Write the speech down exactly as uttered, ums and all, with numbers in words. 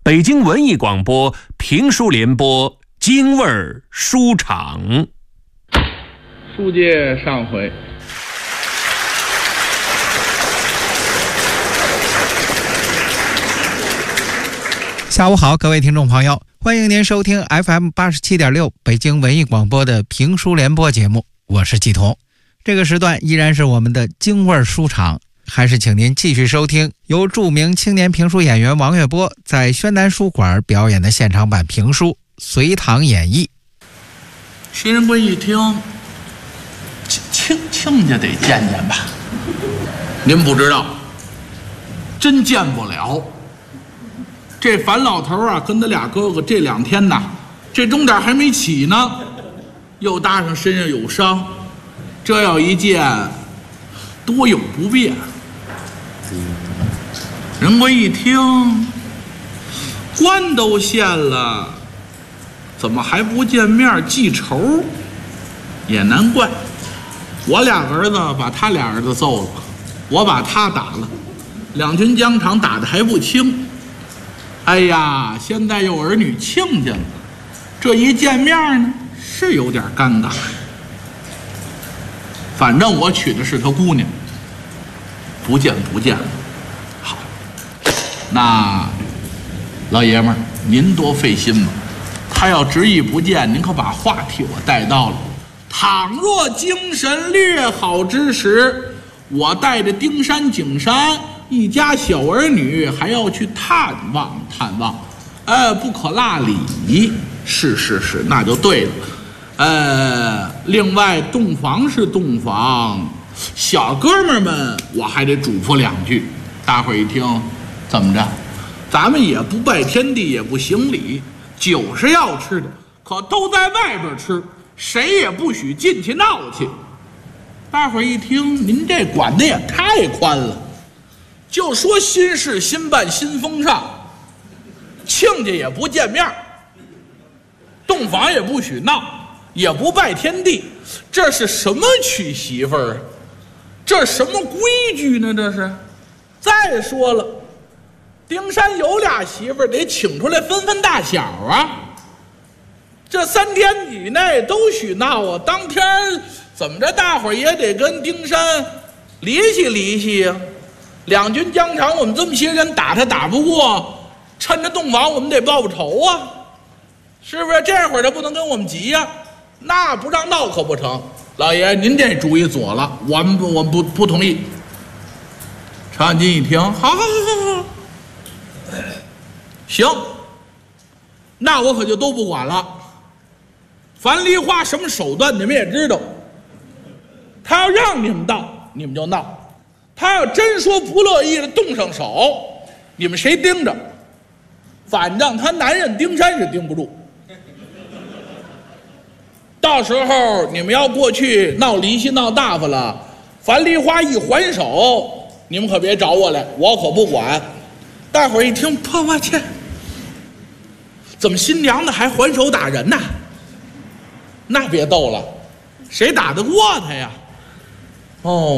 北京文艺广播评书联播京味儿书场。 书接上回， 下午好，各位听众朋友，欢迎您收听 F M 八十七点六 北京文艺广播的评书联播节目，我是季彤。这个时段依然是我们的京味儿书场，还是请您继续收听由著名青年评书演员王月波在宣南书馆表演的现场版评书《隋唐演义》。 徐仁贵一听，亲亲家得见见吧？您不知道，真见不了。这樊老头啊，跟他俩哥哥这两天呐，这钟点还没起呢，又搭上身上有伤，这要一见，多有不便。仁贵一听，官都献了，怎么还不见面记仇？也难怪，我俩儿子把他俩儿子揍了，我把他打了，两军疆场打得还不轻。哎呀，现在又儿女亲家了，这一见面呢，是有点尴尬。反正我娶的是他姑娘，不见不见了。好，那老爷们儿您多费心吧。他要执意不见，您可把话替我带到了。倘若精神略好之时，我带着丁山、景山一家小儿女还要去探望探望，呃，不可落礼。是是是，那就对了。呃，另外洞房是洞房，小哥们们我还得嘱咐两句。大伙儿一听，怎么着？咱们也不拜天地，也不行礼，酒是要吃的，可都在外边吃，谁也不许进去闹去。大伙儿一听，您这管的也太宽了。就说新事新办新风尚，亲家也不见面，洞房也不许闹，也不拜天地，这是什么娶媳妇儿啊？这什么规矩呢？这是。再说了，丁山有俩媳妇儿，得请出来分分大小啊。这三天以内都许闹啊，当天怎么着，大伙儿也得跟丁山离析离析呀。两军疆场，我们这么些人打他打不过，趁着洞房我们得报报仇啊，是不是？这会儿他不能跟我们急呀，那不让闹可不成。老爷，您这主意左了，我们不我们不不同意。常安金一听，好好好好好，行，那我可就都不管了。樊梨花什么手段你们也知道，他要让你们闹，你们就闹。他要真说不乐意了，动上手，你们谁盯着？反正他男人丁山是盯不住。到时候你们要过去闹离析闹大发了，樊梨花一还手，你们可别找我来，我可不管。大伙儿一听，破我去，怎么新娘子还还手打人呢？那别逗了，谁打得过他呀？哦。